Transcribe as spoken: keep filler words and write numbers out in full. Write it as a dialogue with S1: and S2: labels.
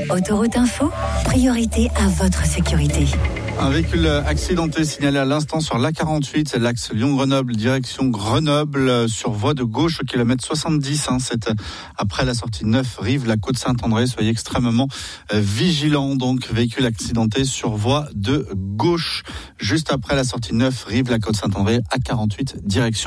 S1: Autoroute Info, priorité à votre sécurité.
S2: Un véhicule accidenté signalé à l'instant sur l'A quarante-huit, c'est l'axe Lyon-Grenoble, direction Grenoble, sur voie de gauche au kilomètre soixante-dix. Hein, c'est après la sortie neuf, rive la Côte-Saint-André. Soyez extrêmement vigilants. Donc, véhicule accidenté sur voie de gauche, juste après la sortie neuf, rive la Côte-Saint-André, A quarante-huit, direction